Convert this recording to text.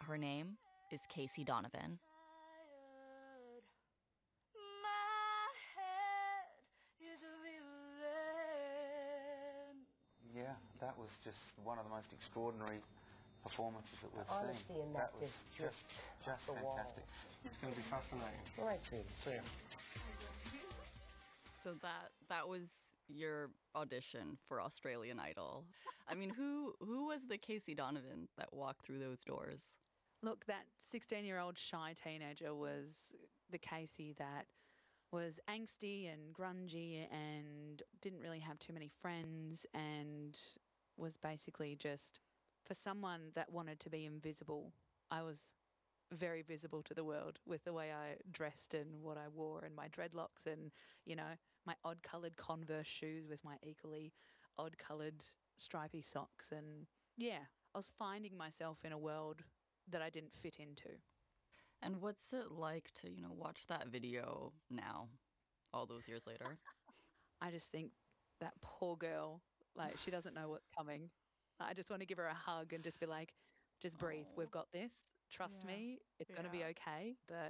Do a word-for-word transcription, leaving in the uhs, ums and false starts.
Her name is Casey Donovan. Yeah, that was just one of the most extraordinary performances that we've the honesty seen. in that, that was just dripped just, just off the wall. fantastic. It's going to be fascinating. All right, Steve. See ya. So that that was your audition for Australian Idol. I mean, who who was the Casey Donovan that walked through those doors? Look, that sixteen-year-old shy teenager was the Casey that was angsty and grungy and didn't really have too many friends and was basically just, for someone that wanted to be invisible, I was very visible to the world with the way I dressed and what I wore and my dreadlocks and, you know, my odd-coloured Converse shoes with my equally odd-coloured stripy socks. And, yeah, I was finding myself in a world that I didn't fit into. And what's it like to, you know, watch that video now, all those years later? I just think that poor girl, like, she doesn't know what's coming. I just want to give her a hug and just be like, just breathe. Oh. We've got this. Trust Yeah. me. It's going to be Yeah. okay. But